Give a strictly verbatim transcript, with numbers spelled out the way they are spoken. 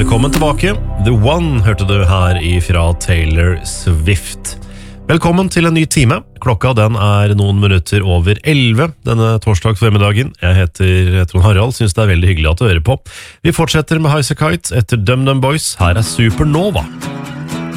Velkommen tilbake. The One hørte du her ifra Taylor Swift. Velkommen til en ny time. Klokka den er noen minutter over elleve denne torsdags formiddagen. Jeg heter Trond Harald, synes det er veldig hyggelig at du hører på. Vi fortsetter med Highasakite etter Dum Dum Boys. Her er Supernova.